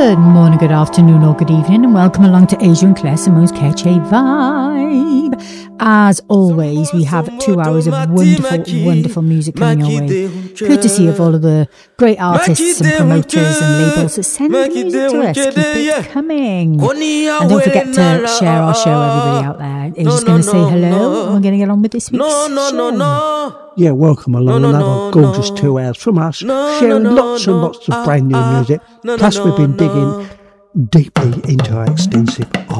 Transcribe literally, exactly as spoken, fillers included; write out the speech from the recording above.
Good morning, good afternoon, or good evening, and welcome along to Asia and Claire Simone's Catch a Vibe. As always, we have two hours of wonderful, wonderful music coming your way, courtesy of all of the great artists and promoters and labels that send the music to us. Keep it coming. And don't forget to share our show, everybody out there. You're just going to say hello, and we're going to get on with this week's show. Yeah, welcome along no, no, another no, gorgeous no. two hours from us, No, sharing no, no, lots no, and lots of ah, brand new ah, music. no, no, Plus, we've been no, no. digging deeply into our extensive